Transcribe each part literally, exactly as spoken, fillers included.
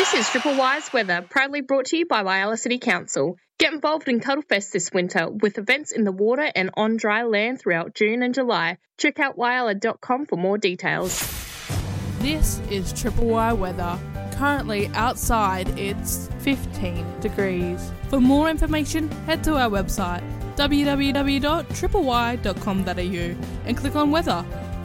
This is Triple Wise Weather, proudly brought to you by Whyalla City Council. Get involved in Cuddlefest this winter with events in the water and on dry land throughout June and July. Check out whyalla dot com for more details. This is Triple Y Weather. Currently outside it's fifteen degrees. For more information, head to our website w w w dot triple y dot com dot a u and click on weather.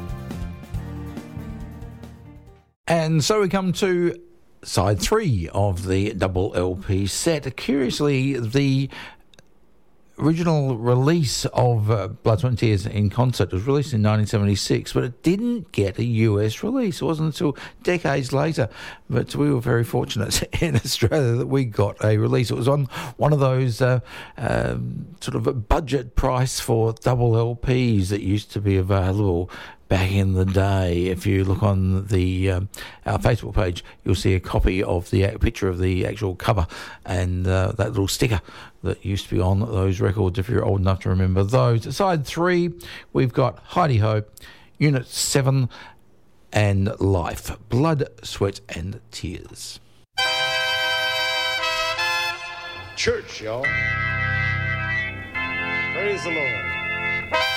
And so we come to side three of the double L P set. Curiously, the original release of uh, Blood, Sweat and Tears in Concert was released in nineteen seventy-six, but it didn't get a U S release. It wasn't until decades later. But we were very fortunate in Australia that we got a release. It was on one of those uh, uh, sort of budget price for double L Ps that used to be available back in the day. If you look on the um, our Facebook page, you'll see a copy of the uh, picture of the actual cover and uh, that little sticker that used to be on those records, if you're old enough to remember those. Side three, we've got Heidi Ho, Unit seven, and Life. Blood, Sweat and Tears. Church, y'all. Praise the Lord.